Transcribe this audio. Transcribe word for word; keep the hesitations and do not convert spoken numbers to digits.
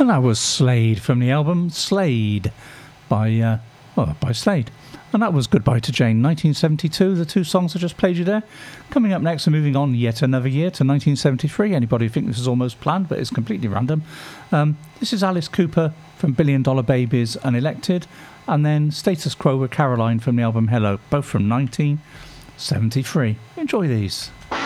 And that was Slade from the album Slade by, uh, well, by Slade. And that was Goodbye to Jane, nineteen seventy-two, the two songs I just played you there. Coming up next, and moving on yet another year to nineteen seventy-three. Anybody think this is almost planned, but it's completely random. Um, this is Alice Cooper from Billion Dollar Babies and Elected, and then Status Quo with Caroline from the album Hello, both from nineteen seventy-three. Enjoy these.